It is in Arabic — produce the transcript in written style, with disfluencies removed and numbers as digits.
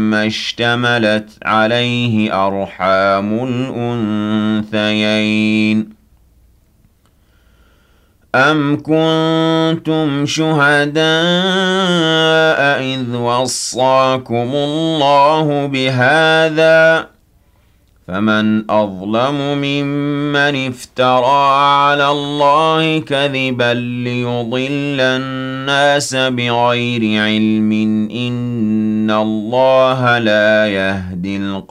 مما اشتملت عليه أرحام الأنثيين أم كنتم شهداء إذ وصاكم الله بهذا فمن أظلم ممن افترى على الله كذبا ليضل الناس بغير علم إن الله لا يهدي